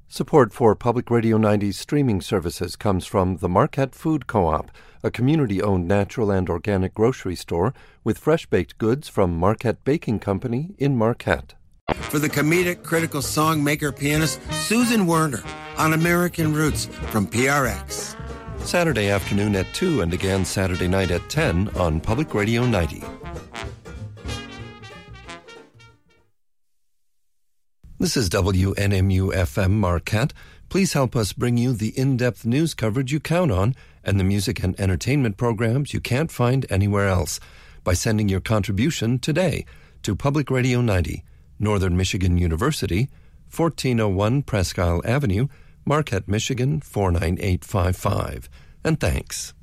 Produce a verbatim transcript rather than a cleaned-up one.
Support for Public Radio ninety's streaming services comes from the Marquette Food Co-op, a community-owned natural and organic grocery store with fresh-baked goods from Marquette Baking Company in Marquette. For the comedic, critical songmaker, pianist Susan Werner on American Roots from P R X. Saturday afternoon at two and again Saturday night at ten on Public Radio ninety. This is W N M U F M Marquette. Please help us bring you the in-depth news coverage you count on and the music and entertainment programs you can't find anywhere else by sending your contribution today to Public Radio ninety, Northern Michigan University, fourteen oh one Presque Isle Avenue, Marquette, Michigan four nine eight five five. And thanks.